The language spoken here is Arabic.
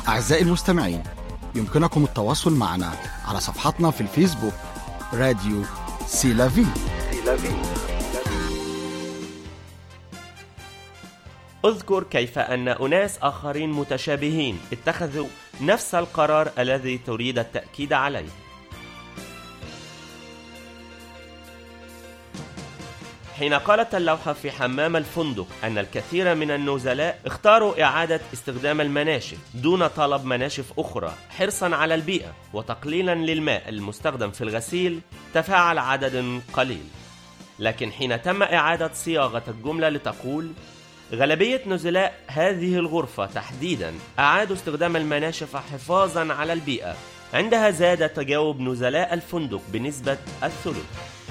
أعزائي المستمعين، يمكنكم التواصل معنا على صفحتنا في الفيسبوك راديو سيلافي. اذكر كيف أن أناس آخرين متشابهين اتخذوا نفس القرار الذي تريد التأكيد عليه. حين قالت اللوحة في حمام الفندق أن الكثير من النزلاء اختاروا إعادة استخدام المناشف دون طلب مناشف أخرى حرصا على البيئة وتقليلا للماء المستخدم في الغسيل، تفاعل عدد قليل. لكن حين تم إعادة صياغة الجملة لتقول غالبية نزلاء هذه الغرفة تحديدا أعادوا استخدام المناشف حفاظا على البيئة، عندها زاد تجاوب نزلاء الفندق بنسبة 1/3.